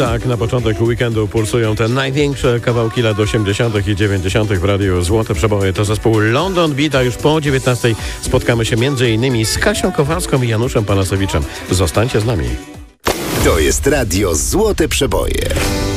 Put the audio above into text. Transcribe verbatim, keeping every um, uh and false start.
Tak, na początek weekendu pulsują te największe kawałki lat osiemdziesiątych i dziewięćdziesiątych w radiu Złote Przeboje. To zespół London Beat, a już po dziewiętnastej spotkamy się między innymi z Kasią Kowalską i Januszem Panasewiczem. Zostańcie z nami. To jest radio Złote Przeboje.